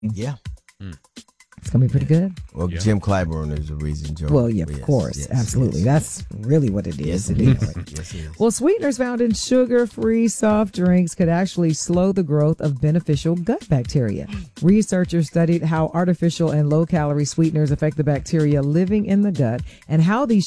Yeah. It's going to be pretty good. Well, Jim Clyburn is the reason, Joe. Well, yeah, of course. Absolutely. That's really what it is. Yes, it is. Yes, it is. Well, sweeteners found in sugar-free soft drinks could actually slow the growth of beneficial gut bacteria. Researchers studied how artificial and low-calorie sweeteners affect the bacteria living in the gut and how these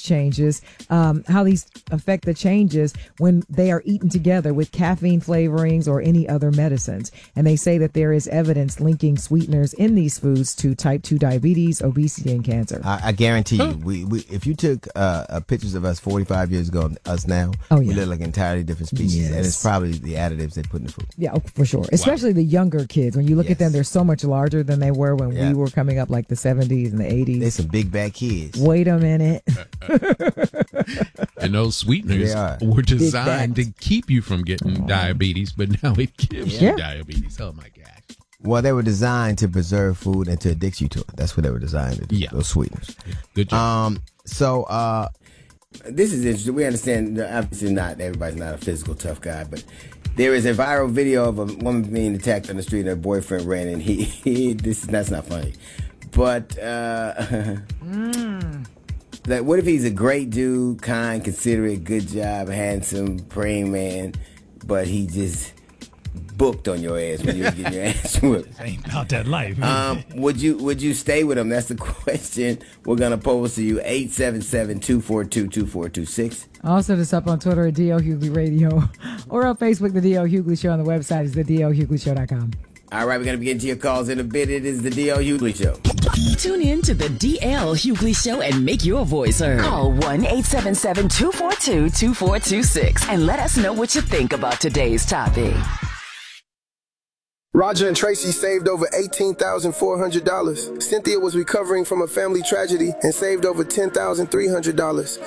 affect the changes when they are eaten together with caffeine flavorings or any other medicines. And they say that there is evidence linking sweeteners in these foods to type 2 diabetes, obesity, and cancer. I guarantee you, we if you took pictures of us 45 years ago and us now, we look like entirely different species. And it's probably the additives they put in the food. Yeah, for sure. Especially the younger kids. When you look at them, they're so much larger than they were when we were coming up, like the 70s and the 80s. They're some big bad kids. Wait a minute. And those sweeteners were designed to keep you from getting diabetes, but now it gives you diabetes. Oh, my gosh. Well, they were designed to preserve food and to addict you to it. That's what they were designed to do, those sweeteners. Good job. So, this is interesting. We understand, obviously everybody's not a physical tough guy, but there is a viral video of a woman being attacked on the street and her boyfriend ran and that's not funny. But, like, what if he's a great dude, kind, considerate, good job, handsome, praying man, but he just booked on your ass when you were getting your ass whipped? Ain't about that life. Would you stay with him? That's the question we're gonna pose to you. 877-242-2426. Also, this up on Twitter at DL Hughley Radio or on Facebook, The DL Hughley Show. On the website is thedlhughley.com. All right, we're going to be getting to your calls in a bit. It is the DL Hughley Show. Tune in to the DL Hughley Show and make your voice heard. Call 1-877-242-2426 and let us know what you think about today's topic. Roger and Tracy saved over $18,400. Cynthia was recovering from a family tragedy and saved over $10,300.